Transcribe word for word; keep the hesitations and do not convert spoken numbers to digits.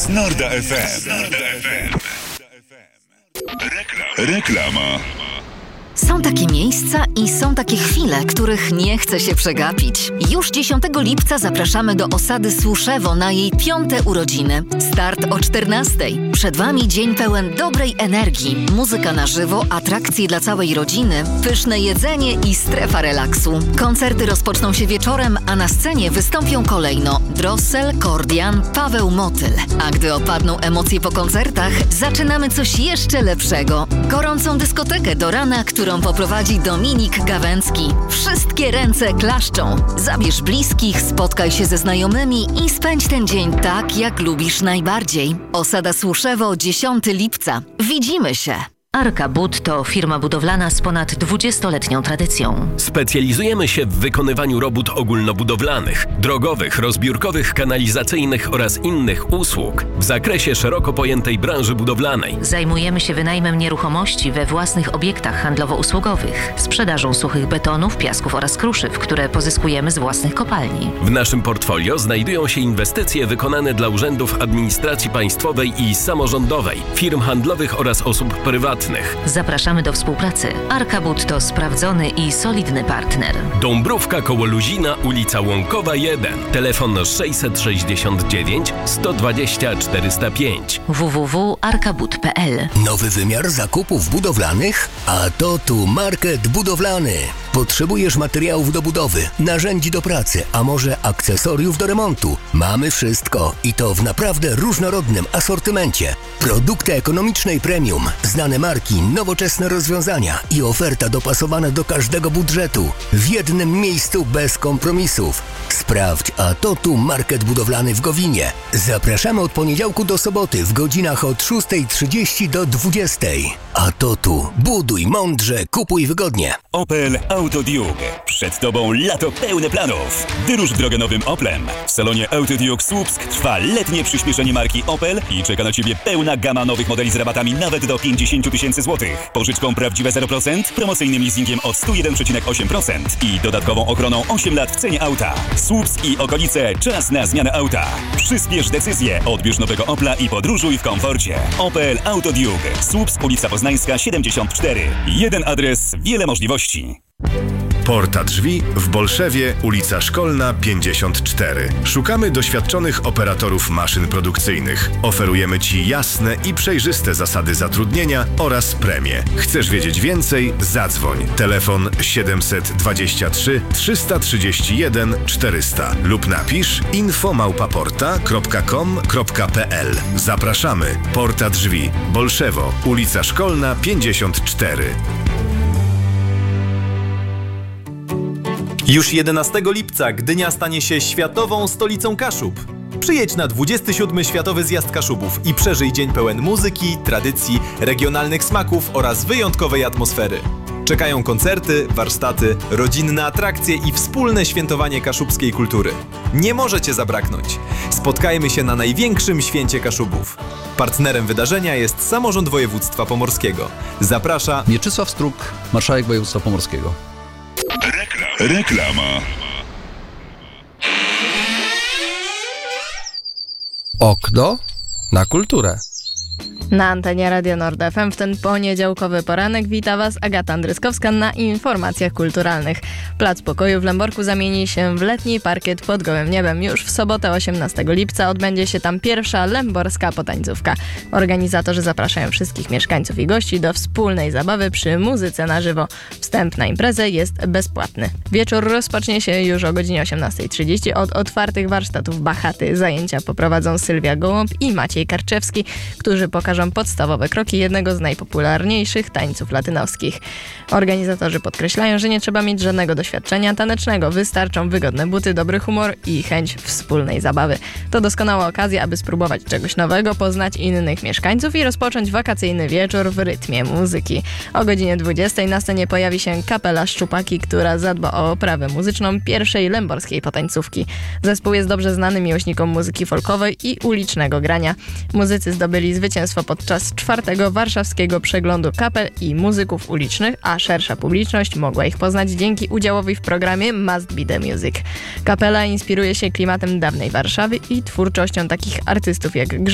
Snorda F M. Reklama. Są takie miejsca i są takie chwile, których nie chce się przegapić. Już dziesiątego lipca zapraszamy do osady Słuszewo na jej piąte urodziny. Start o czternastej. Przed Wami dzień pełen dobrej energii, muzyka na żywo, atrakcje dla całej rodziny, pyszne jedzenie i strefa relaksu. Koncerty rozpoczną się wieczorem, a na scenie wystąpią kolejno Drossel, Kordian, Paweł Motyl. A gdy opadną emocje po koncertach, zaczynamy coś jeszcze lepszego. Gorącą dyskotekę do rana, którą poprowadzi Dominik Gawęcki. Wszystkie ręce klaszczą. Zabierz bliskich, spotkaj się ze znajomymi i spędź ten dzień tak, jak lubisz najbardziej. Osada Słuszewo, dziesiątego lipca. Widzimy się! Arka Bud to firma budowlana z ponad dwudziestoletnią tradycją. Specjalizujemy się w wykonywaniu robót ogólnobudowlanych, drogowych, rozbiórkowych, kanalizacyjnych oraz innych usług w zakresie szeroko pojętej branży budowlanej. Zajmujemy się wynajmem nieruchomości we własnych obiektach handlowo-usługowych, sprzedażą suchych betonów, piasków oraz kruszyw, które pozyskujemy z własnych kopalni. W naszym portfolio znajdują się inwestycje wykonane dla urzędów administracji państwowej i samorządowej, firm handlowych oraz osób prywatnych. Zapraszamy do współpracy. Arka Bud to sprawdzony i solidny partner. Dąbrówka koło Luzina, ulica Łąkowa jeden. Telefon sześćset sześćdziesiąt dziewięć sto dwadzieścia czterysta pięć. w w w kropka arka bud kropka p l. Nowy wymiar zakupów budowlanych? A to tu Market Budowlany. Potrzebujesz materiałów do budowy, narzędzi do pracy, a może akcesoriów do remontu? Mamy wszystko i to w naprawdę różnorodnym asortymencie. Produkty ekonomicznej premium, znane marki, nowoczesne rozwiązania i oferta dopasowana do każdego budżetu. W jednym miejscu bez kompromisów. Sprawdź, a to tu Market Budowlany w Gowinie. Zapraszamy od poniedziałku do soboty w godzinach od szósta trzydzieści do dwudziestej. A to tu buduj mądrze, kupuj wygodnie. Opel Autoduke. Przed Tobą lato pełne planów. Wyrusz w drogę nowym Oplem. W salonie Autoduke Słupsk trwa letnie przyspieszenie marki Opel i czeka na Ciebie pełna gama nowych modeli z rabatami nawet do pięćdziesiąt tysięcy złotych. Pożyczką prawdziwe zero procent, promocyjnym leasingiem od sto jeden przecinek osiem procent i dodatkową ochroną osiem lat w cenie auta. Słupsk i okolice, czas na zmianę auta. Przyspiesz decyzję, odbierz nowego Opla i podróżuj w komforcie. Opel Autoduke. Słupsk, ulica Poznańska siedemdziesiąt cztery. Jeden adres, wiele możliwości. Porta Drzwi w Bolszewie, ulica Szkolna pięćdziesiąt cztery. Szukamy doświadczonych operatorów maszyn produkcyjnych. Oferujemy Ci jasne i przejrzyste zasady zatrudnienia oraz premie. Chcesz wiedzieć więcej? Zadzwoń. Telefon siedemset dwadzieścia trzy trzysta trzydzieści jeden czterysta lub napisz info małpa porta kropka com kropka p l. Zapraszamy. Porta Drzwi, Bolszewo, ulica Szkolna pięćdziesiąt cztery. Już jedenastego lipca Gdynia stanie się światową stolicą Kaszub. Przyjedź na dwudziesty siódmy Światowy Zjazd Kaszubów i przeżyj dzień pełen muzyki, tradycji, regionalnych smaków oraz wyjątkowej atmosfery. Czekają koncerty, warsztaty, rodzinne atrakcje i wspólne świętowanie kaszubskiej kultury. Nie może Cię zabraknąć. Spotkajmy się na największym święcie Kaszubów. Partnerem wydarzenia jest Samorząd Województwa Pomorskiego. Zaprasza Mieczysław Struk, marszałek województwa pomorskiego. Reklama. Okno na kulturę. Na antenie Radia Nord F M w ten poniedziałkowy poranek wita Was Agata Andryskowska na informacjach kulturalnych. Plac Pokoju w Lęborku zamieni się w letni parkiet pod gołym niebem. Już w sobotę osiemnastego lipca odbędzie się tam pierwsza lęborska potańcówka. Organizatorzy zapraszają wszystkich mieszkańców i gości do wspólnej zabawy przy muzyce na żywo. Wstęp na imprezę jest bezpłatny. Wieczór rozpocznie się już o godzinie osiemnasta trzydzieści od otwartych warsztatów Bachaty. Zajęcia poprowadzą Sylwia Gołąb i Maciej Karczewski, którzy pokażą podstawowe kroki jednego z najpopularniejszych tańców latynoskich. Organizatorzy podkreślają, że nie trzeba mieć żadnego doświadczenia tanecznego. Wystarczą wygodne buty, dobry humor i chęć wspólnej zabawy. To doskonała okazja, aby spróbować czegoś nowego, poznać innych mieszkańców i rozpocząć wakacyjny wieczór w rytmie muzyki. O godzinie dwudziestej na scenie pojawi się kapela Szczupaki, która zadba o oprawę muzyczną pierwszej lęborskiej potańcówki. Zespół jest dobrze znany miłośnikom muzyki folkowej i ulicznego grania. Muzycy zdobyli zwycięstwo podczas czwartego warszawskiego przeglądu kapel i muzyków ulicznych, a szersza publiczność mogła ich poznać dzięki udziałowi w programie Must Be The Music. Kapela inspiruje się klimatem dawnej Warszawy i twórczością takich artystów jak